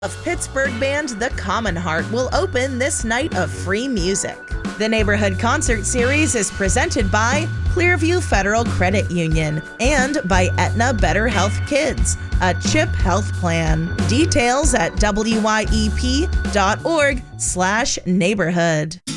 of Pittsburgh band The Common Heart will open this night of free music. The Neighborhood Concert Series is presented by Clearview Federal Credit Union and by Aetna Better Health Kids, a CHIP health plan. Details at wyep.org/neighborhood.